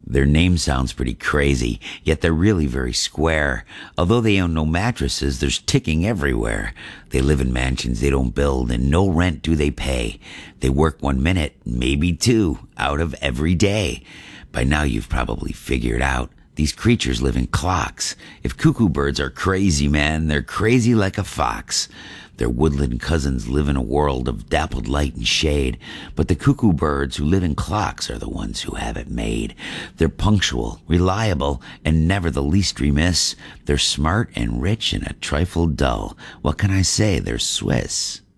Their name sounds pretty crazy, yet they're really very square. Although they own no mattresses, there's ticking everywhere. They live in mansions they don't build, and no rent do they pay. They work 1 minute, maybe 2, out of every day. By now you've probably figured out these creatures live in clocks. If cuckoo birds are crazy, man, they're crazy like a fox. Their woodland cousins live in a world of dappled light and shade, but the cuckoo birds who live in clocks are the ones who have it made. They're punctual, reliable, and never the least remiss. They're smart and rich and a trifle dull. What can I say? They're Swiss.